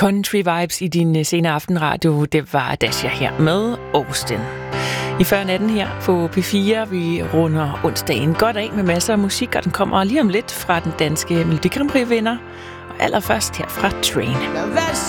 Country vibes i din sene aftenradio, det var Dasha her med Austin. I før natten her på P4, vi runder onsdagen godt af med masser af musik, og den kommer lige om lidt fra den danske Melodi Grand Prix-vinder. Og allerførst her fra Train. Now that's